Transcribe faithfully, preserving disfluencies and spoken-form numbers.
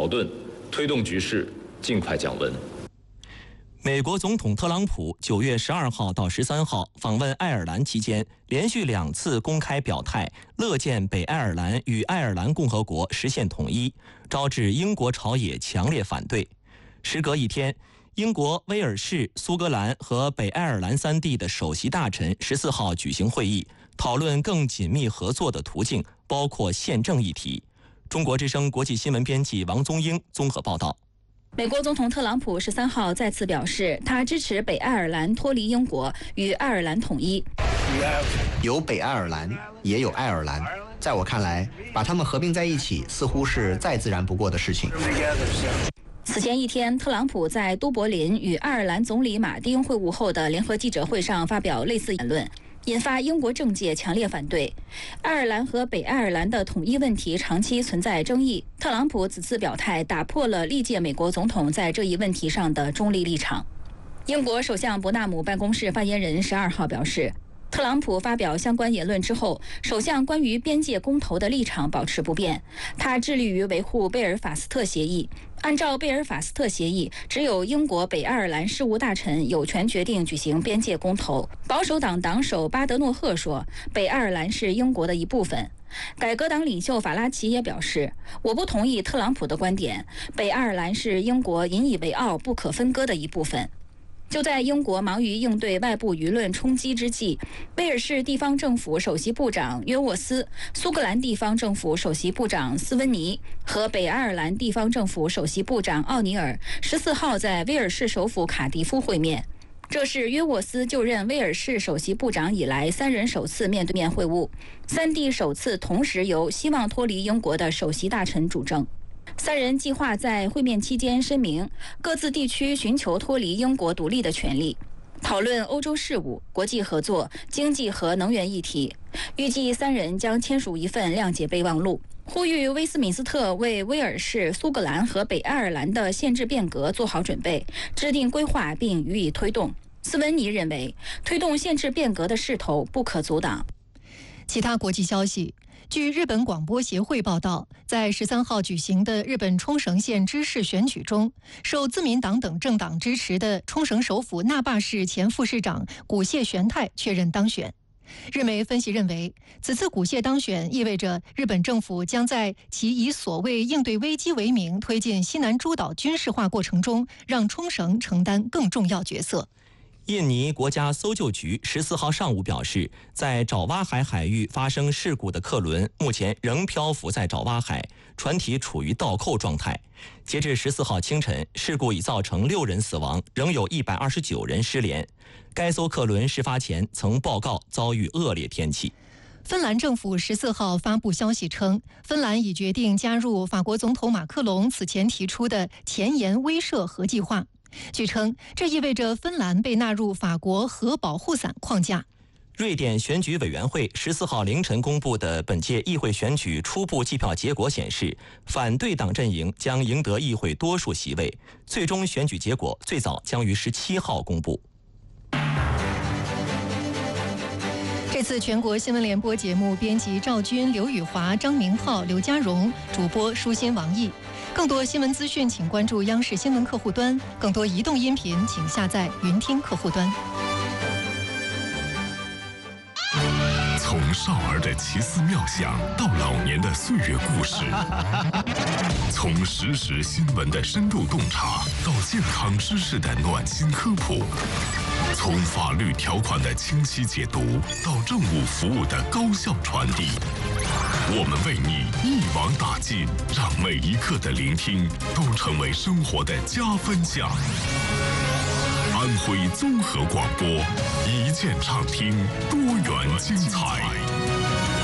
矛盾，推动局势尽快降温。 美国总统特朗普九月十二号到十三号访问爱尔兰期间，连续两次公开表态，乐见北爱尔兰与爱尔兰共和国实现统一，招致英国朝野强烈反对。时隔一天，英国、威尔士、苏格兰和北爱尔兰三地的首席大臣十四号举行会议，讨论更紧密合作的途径，包括宪政议题。中国之声国际新闻编辑王宗英综合报道。 美国总统特朗普十三号再次表示，他支持北爱尔兰脱离英国，与爱尔兰统一。 有北爱尔兰，也有爱尔兰，在我看来，把它们合并在一起，似乎是再自然不过的事情。 此前一天，特朗普在都柏林与爱尔兰总理马丁会晤后的联合记者会上发表类似言论，引发英国政界强烈反对。爱尔兰和北爱尔兰的统一问题长期存在争议，特朗普此次表态打破了历届美国总统在这一问题上的中立立场。英国首相伯纳姆办公室发言人十二号表示，特朗普发表相关言论之后，首相关于边界公投的立场保持不变，他致力于维护贝尔法斯特协议。按照贝尔法斯特协议，只有英国北爱尔兰事务大臣有权决定举行边界公投。保守党党首巴德诺赫说，北爱尔兰是英国的一部分。改革党领袖法拉奇也表示，我不同意特朗普的观点，北爱尔兰是英国引以为傲、不可分割的一部分。就在英国忙于应对外部舆论冲击之际，威尔士地方政府首席部长约沃斯、苏格兰地方政府首席部长斯温尼和北爱尔兰地方政府首席部长奥尼尔十四号在威尔士首府卡迪夫会面。这是约沃斯就任威尔士首席部长以来三人首次面对面会晤，三地首次同时由希望脱离英国的首席大臣主政。三人计划在会面期间声明各自地区寻求脱离英国独立的权利，讨论欧洲事务、国际合作、经济和能源议题。预计三人将签署一份谅解备忘录，呼吁威斯敏斯特为威尔士、苏格兰和北爱尔兰的宪制变革做好准备，制定规划并予以推动。斯温尼认为，推动宪制变革的势头不可阻挡。 其他国际消息。据日本广播协会报道，在十三号举行的日本冲绳县知事选举中，受自民党等政党支持的冲绳首府那霸市前副市长古谢玄太确认当选。日媒分析认为，此次古谢当选意味着日本政府将在其以所谓应对危机为名推进西南诸岛军事化过程中，让冲绳承担更重要角色。 印尼国家搜救局十四号上午表示，在爪哇海海域发生事故的客轮目前仍漂浮在爪哇海，船体处于倒扣状态。截至十四号清晨，事故已造成六人死亡，仍有一百二十九人失联。该艘客轮事发前曾报告遭遇恶劣天气。 芬兰政府十四号发布消息称，芬兰已决定加入法国总统马克龙此前提出的前沿威慑核计划。据称，这意味着芬兰被纳入法国核保护伞框架。 瑞典选举委员会十四号凌晨公布的本届议会选举初步计票结果显示，反对党阵营将赢得议会多数席位，最终选举结果最早将于十七号公布。 这次全国新闻联播节目编辑赵军、刘宇华、张明浩、刘家荣，主播舒心、王毅。更多新闻资讯，请关注央视新闻客户端；更多移动音频，请下载云听客户端。 从少儿的奇思妙想到老年的岁月故事，从实时新闻的深度洞察到健康知识的暖心科普，从法律条款的清晰解读到政务服务的高效传递，我们为你一网打尽，让每一刻的聆听都成为生活的加分项。安徽综合广播，一键畅听，多元精彩。